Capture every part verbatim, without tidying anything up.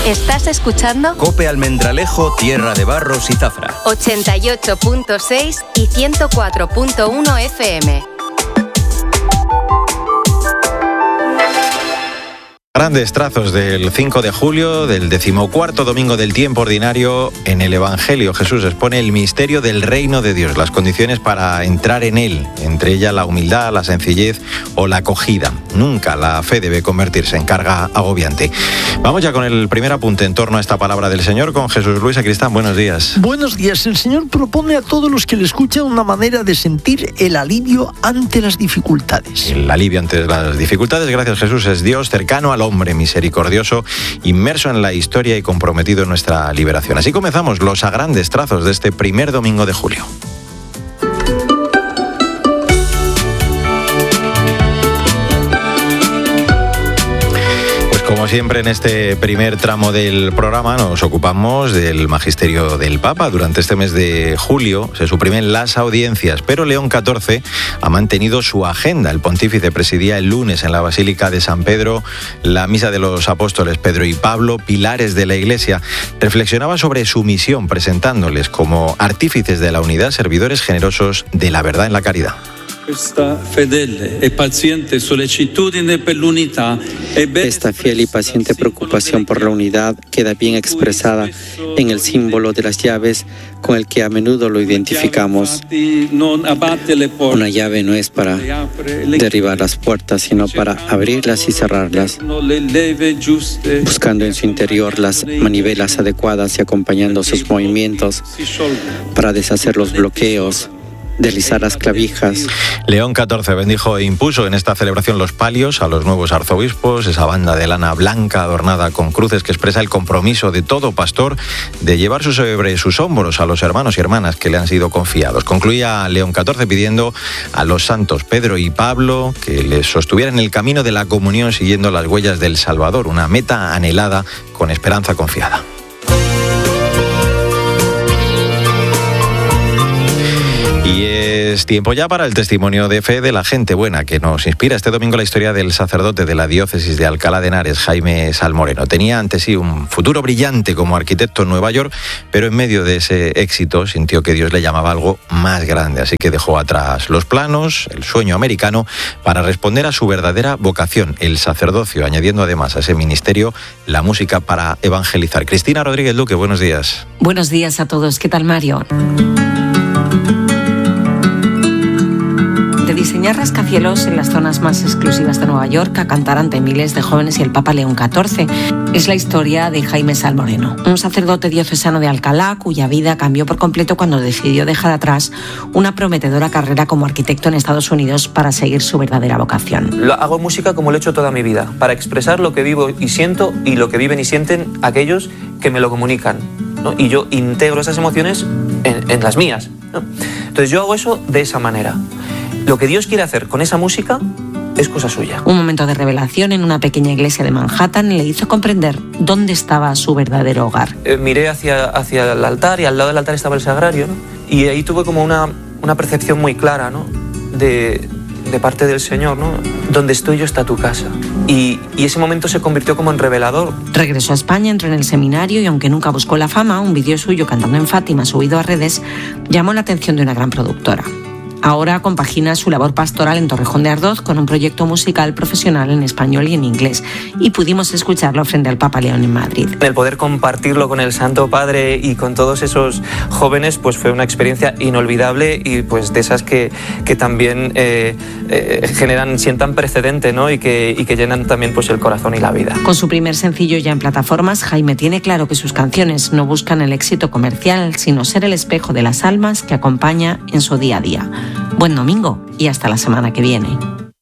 Estás escuchando COPE Almendralejo, Tierra de Barros y Zafra. ochenta y ocho punto seis y ciento cuatro punto uno F M. Grandes trazos del cinco de julio, del decimocuarto domingo del tiempo ordinario. En el Evangelio Jesús expone el misterio del reino de Dios, las condiciones para entrar en él, entre ellas la humildad, la sencillez o la acogida. Nunca la fe debe convertirse en carga agobiante. Vamos ya con el primer apunte en torno a esta palabra del Señor con Jesús Luis Sacristán. Buenos días. Buenos días. El Señor propone a todos los que le escuchan una manera de sentir el alivio ante las dificultades. El alivio ante las dificultades, gracias Jesús, es Dios cercano al hombre, misericordioso, inmerso en la historia y comprometido en nuestra liberación. Así comenzamos los a grandes trazos de este primer domingo de julio. Como siempre, en este primer tramo del programa nos ocupamos del magisterio del Papa. Durante este mes de julio se suprimen las audiencias, pero León catorce ha mantenido su agenda. El pontífice presidía el lunes en la Basílica de San Pedro la misa de los apóstoles Pedro y Pablo, pilares de la Iglesia. Reflexionaba sobre su misión, presentándoles como artífices de la unidad, servidores generosos de la verdad en la caridad. Esta fiel y paciente preocupación por la unidad queda bien expresada en el símbolo de las llaves con el que a menudo lo identificamos. Una llave no es para derribar las puertas, sino para abrirlas y cerrarlas, buscando en su interior las manivelas adecuadas y acompañando sus movimientos para deshacer los bloqueos, deslizar las clavijas. León catorce bendijo e impuso en esta celebración los palios a los nuevos arzobispos, esa banda de lana blanca adornada con cruces que expresa el compromiso de todo pastor de llevar sobre sus hombros a los hermanos y hermanas que le han sido confiados. Concluía León catorce pidiendo a los santos Pedro y Pablo que les sostuvieran el camino de la comunión siguiendo las huellas del Salvador, una meta anhelada con esperanza confiada. Y es tiempo ya para el testimonio de fe de la gente buena que nos inspira este domingo la historia del sacerdote de la diócesis de Alcalá de Henares, Jaime Salmoreno. Tenía ante sí un futuro brillante como arquitecto en Nueva York, pero en medio de ese éxito sintió que Dios le llamaba algo más grande, así que dejó atrás los planos, el sueño americano, para responder a su verdadera vocación, el sacerdocio, añadiendo además a ese ministerio la música para evangelizar. Cristina Rodríguez Luque, buenos días. Buenos días a todos. ¿Qué tal, Mario? De diseñar rascacielos en las zonas más exclusivas de Nueva York a cantar ante miles de jóvenes y el Papa León catorce. Es la historia de Jaime Salmoreno, un sacerdote diocesano de Alcalá cuya vida cambió por completo cuando decidió dejar atrás una prometedora carrera como arquitecto en Estados Unidos para seguir su verdadera vocación. Lo, hago música como lo he hecho toda mi vida, para expresar lo que vivo y siento y lo que viven y sienten aquellos que me lo comunican, ¿no? Y yo integro esas emociones en, en las mías, ¿no? Entonces yo hago eso de esa manera. Lo que Dios quiere hacer con esa música es cosa suya. Un momento de revelación en una pequeña iglesia de Manhattan le hizo comprender dónde estaba su verdadero hogar. Eh, miré hacia, hacia el altar y al lado del altar estaba el sagrario, ¿no? Y ahí tuve como una, una percepción muy clara, ¿no? de, de parte del Señor, ¿no? Donde estoy yo está tu casa. Y, y ese momento se convirtió como en revelador. Regresó a España, entró en el seminario y aunque nunca buscó la fama, un vídeo suyo cantando en Fátima subido a redes llamó la atención de una gran productora. Ahora compagina su labor pastoral en Torrejón de Ardoz con un proyecto musical profesional en español y en inglés. Y pudimos escucharlo frente al Papa León en Madrid. El poder compartirlo con el Santo Padre y con todos esos jóvenes pues fue una experiencia inolvidable y pues de esas que, que también eh, eh, generan, sientan precedente, ¿no? y, que, y que llenan también pues el corazón y la vida. Con su primer sencillo ya en plataformas, Jaime tiene claro que sus canciones no buscan el éxito comercial, sino ser el espejo de las almas que acompaña en su día a día. Buen domingo y hasta la semana que viene.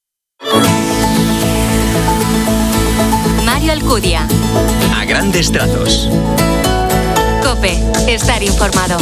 Mario Alcudia. A grandes trazos. COPE. Estar informado.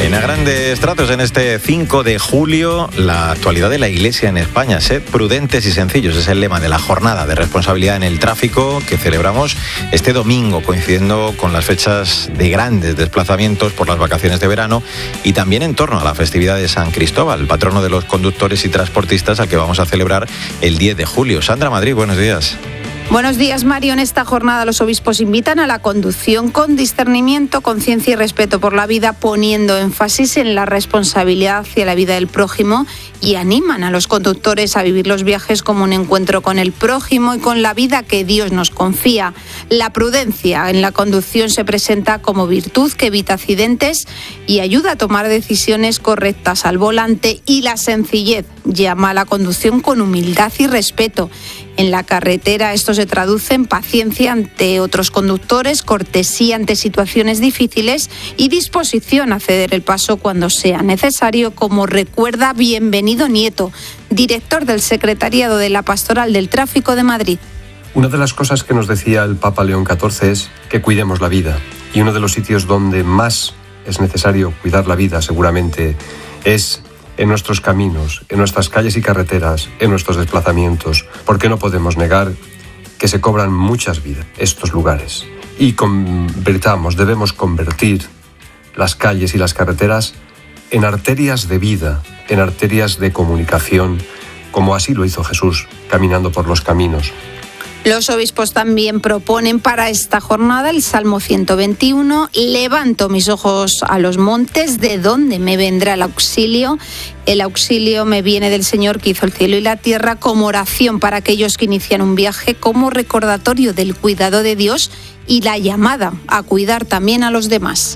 En A Grandes Trazos, en este cinco de julio, la actualidad de la Iglesia en España. Sed prudentes y sencillos, es el lema de la jornada de responsabilidad en el tráfico que celebramos este domingo, coincidiendo con las fechas de grandes desplazamientos por las vacaciones de verano y también en torno a la festividad de San Cristóbal, patrono de los conductores y transportistas, al que vamos a celebrar el diez de julio. Sandra Madrid, buenos días. Buenos días, Mario. En esta jornada los obispos invitan a la conducción con discernimiento, conciencia y respeto por la vida, poniendo énfasis en la responsabilidad hacia la vida del prójimo, y animan a los conductores a vivir los viajes como un encuentro con el prójimo y con la vida que Dios nos confía. La prudencia en la conducción se presenta como virtud que evita accidentes y ayuda a tomar decisiones correctas al volante, y la sencillez llama a la conducción con humildad y respeto. En la carretera esto se traduce en paciencia ante otros conductores, cortesía ante situaciones difíciles y disposición a ceder el paso cuando sea necesario, como recuerda Bienvenido Nieto, director del Secretariado de la Pastoral del Tráfico de Madrid. Una de las cosas que nos decía el Papa León catorce es que cuidemos la vida. Y uno de los sitios donde más es necesario cuidar la vida seguramente es en nuestros caminos, en nuestras calles y carreteras, en nuestros desplazamientos, porque no podemos negar que se cobran muchas vidas estos lugares. Y convertamos, debemos convertir las calles y las carreteras en arterias de vida, en arterias de comunicación, como así lo hizo Jesús, caminando por los caminos. Los obispos también proponen para esta jornada el Salmo ciento veintiuno, levanto mis ojos a los montes, ¿de dónde me vendrá el auxilio? El auxilio me viene del Señor que hizo el cielo y la tierra, como oración para aquellos que inician un viaje, como recordatorio del cuidado de Dios y la llamada a cuidar también a los demás.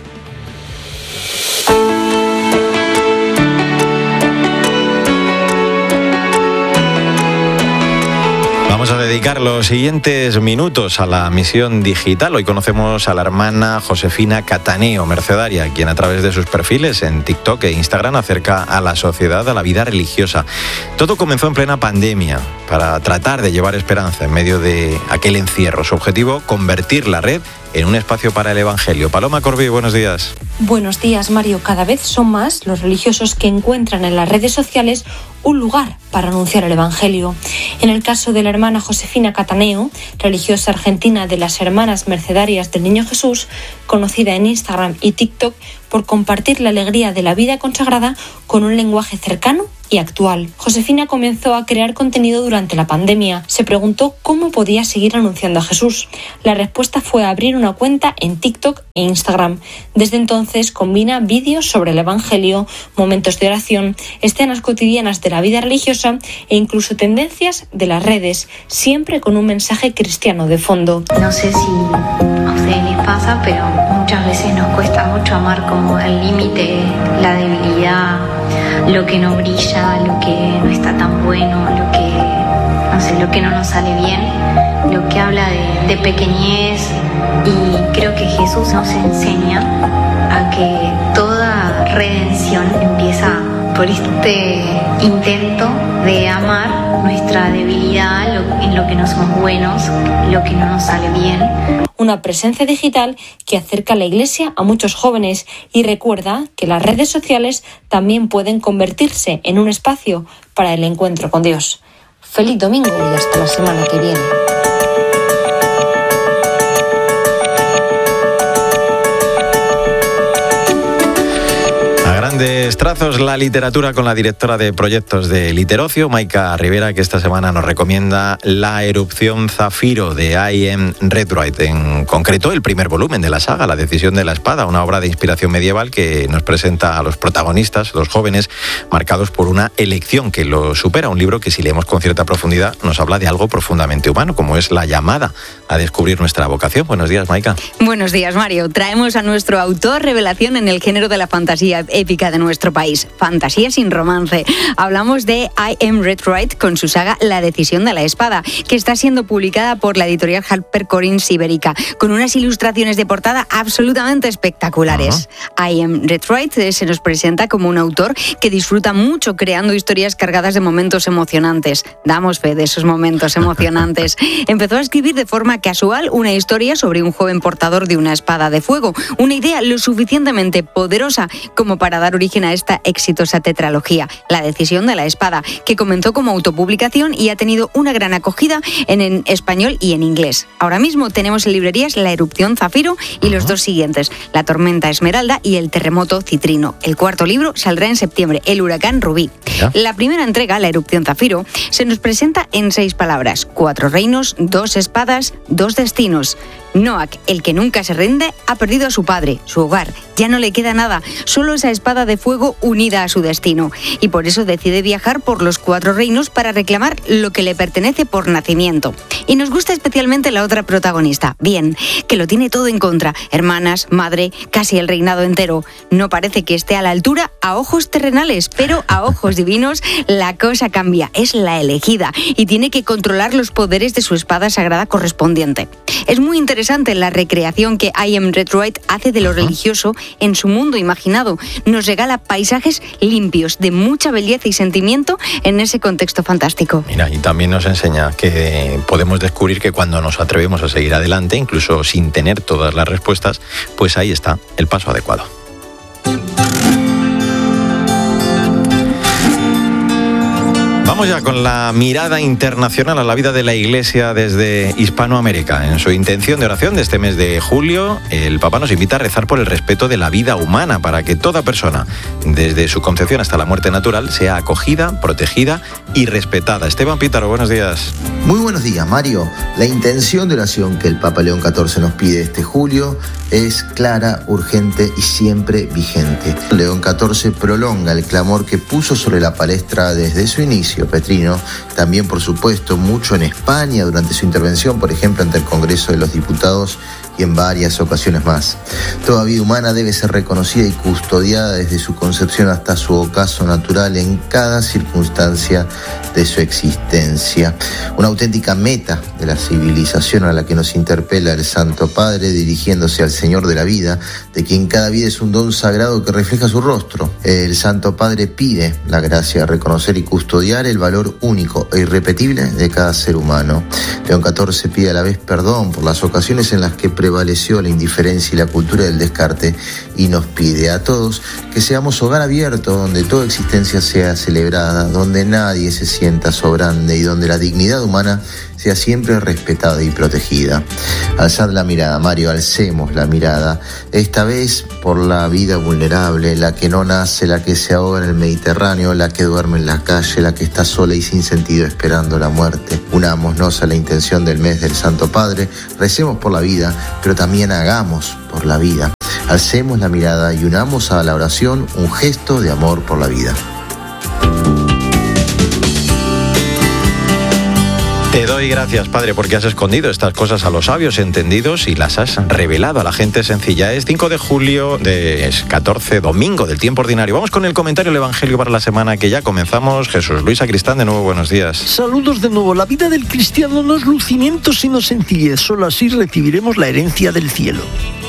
Vamos a dedicar los siguientes minutos a la misión digital. Hoy conocemos a la hermana Josefina Cataneo, mercedaria, quien a través de sus perfiles en TikTok e Instagram acerca a la sociedad a la vida religiosa. Todo comenzó en plena pandemia para tratar de llevar esperanza en medio de aquel encierro. Su objetivo, convertir la red en un espacio para el Evangelio. Paloma Corbí, buenos días. Buenos días, Mario. Cada vez son más los religiosos que encuentran en las redes sociales un lugar para anunciar el Evangelio. En el caso de la hermana Josefina Cataneo, religiosa argentina de las Hermanas Mercedarias del Niño Jesús, conocida en Instagram y TikTok por compartir la alegría de la vida consagrada con un lenguaje cercano y actual. Josefina comenzó a crear contenido durante la pandemia. Se preguntó cómo podía seguir anunciando a Jesús. La respuesta fue abrir una cuenta en TikTok e Instagram. Desde entonces combina vídeos sobre el Evangelio, momentos de oración, escenas cotidianas de la vida religiosa e incluso tendencias de las redes, siempre con un mensaje cristiano de fondo. No sé si a ustedes les pasa, pero muchas veces nos cuesta mucho amar como el límite, la debilidad, lo que no brilla, lo que no está tan bueno, lo que, no sé, lo que no nos sale bien, lo que habla de, de pequeñez. Y creo que Jesús nos enseña a que toda redención empieza por este intento de amar nuestra debilidad, lo, en lo que no somos buenos, lo que no nos sale bien. Una presencia digital que acerca a la Iglesia a muchos jóvenes y recuerda que las redes sociales también pueden convertirse en un espacio para el encuentro con Dios. Feliz domingo y hasta la semana que viene. Grandes Trazos, la literatura, con la directora de proyectos de Literocio, Maika Rivera, que esta semana nos recomienda La erupción Zafiro de I M Redwright, en concreto el primer volumen de la saga, La decisión de la espada, una obra de inspiración medieval que nos presenta a los protagonistas, los jóvenes, marcados por una elección que los supera. Un libro que, si leemos con cierta profundidad, nos habla de algo profundamente humano, como es la llamada a descubrir nuestra vocación. Buenos días, Maika. Buenos días, Mario. Traemos a nuestro autor revelación en el género de la fantasía épica de nuestro país. Fantasía sin romance. Hablamos de I Am Red Right con su saga La decisión de la espada, que está siendo publicada por la editorial HarperCollins Ibérica, con unas ilustraciones de portada absolutamente espectaculares. Uh-huh. I Am Red Right se nos presenta como un autor que disfruta mucho creando historias cargadas de momentos emocionantes. Damos fe de esos momentos emocionantes. Empezó a escribir de forma casual una historia sobre un joven portador de una espada de fuego, una idea lo suficientemente poderosa como para dar origen a esta exitosa tetralogía, La decisión de la espada, que comenzó como autopublicación y ha tenido una gran acogida en, en español y en inglés. Ahora mismo tenemos en librerías La erupción Zafiro y uh-huh. los dos siguientes, La tormenta Esmeralda y El terremoto Citrino. El cuarto libro saldrá en septiembre, El huracán Rubí. ¿Ya? La primera entrega, La erupción Zafiro, se nos presenta en seis palabras: cuatro reinos, dos espadas, dos destinos. Noack, el que nunca se rinde, ha perdido a su padre, su hogar. Ya no le queda nada, solo esa espada de fuego unida a su destino. Y por eso decide viajar por los cuatro reinos para reclamar lo que le pertenece por nacimiento. Y nos gusta especialmente la otra protagonista, Bien, que lo tiene todo en contra. Hermanas, madre, casi el reinado entero. No parece que esté a la altura a ojos terrenales, pero a ojos divinos la cosa cambia. Es la elegida y tiene que controlar los poderes de su espada sagrada correspondiente. Es muy interesante la recreación que I Am Red Right hace de lo religioso en su mundo imaginado. Nos regala paisajes limpios, de mucha belleza y sentimiento en ese contexto fantástico. Mira, y también nos enseña que podemos descubrir que cuando nos atrevemos a seguir adelante, incluso sin tener todas las respuestas, pues ahí está el paso adecuado. Vamos ya con la mirada internacional a la vida de la Iglesia desde Hispanoamérica. En su intención de oración de este mes de julio, el Papa nos invita a rezar por el respeto de la vida humana para que toda persona, desde su concepción hasta la muerte natural, sea acogida, protegida y respetada. Esteban Pítaro, buenos días. Muy buenos días, Mario. La intención de oración que el Papa León catorce nos pide este julio es clara, urgente y siempre vigente. León catorce prolonga el clamor que puso sobre la palestra desde su inicio, Petrino, también por supuesto mucho en España durante su intervención, por ejemplo, ante el Congreso de los Diputados y en varias ocasiones más. Toda vida humana debe ser reconocida y custodiada desde su concepción hasta su ocaso natural en cada circunstancia de su existencia. Una auténtica meta de la civilización a la que nos interpela el Santo Padre dirigiéndose al Señor de la vida, de quien cada vida es un don sagrado que refleja su rostro. El Santo Padre pide la gracia de reconocer y custodiar el valor único e irrepetible de cada ser humano. León catorce pide a la vez perdón por las ocasiones en las que prevaleció la indiferencia y la cultura del descarte y nos pide a todos que seamos hogar abierto donde toda existencia sea celebrada, donde nadie se sienta sobrante y donde la dignidad humana sea siempre respetada y protegida. Alzad la mirada, Mario, alcemos la mirada, esta vez por la vida vulnerable, la que no nace, la que se ahoga en el Mediterráneo, la que duerme en la calle, la que está sola y sin sentido esperando la muerte. Unámonos a la intención del mes del Santo Padre, recemos por la vida, pero también hagamos por la vida. Alcemos la mirada y unamos a la oración un gesto de amor por la vida. Te doy gracias, Padre, porque has escondido estas cosas a los sabios entendidos y las has revelado a la gente sencilla. Es cinco de julio, de, es catorce, domingo del tiempo ordinario. Vamos con el comentario del Evangelio para la semana que ya comenzamos. Jesús Luis Sacristán, de nuevo, buenos días. Saludos de nuevo. La vida del cristiano no es lucimiento, sino sencillez. Solo así recibiremos la herencia del cielo.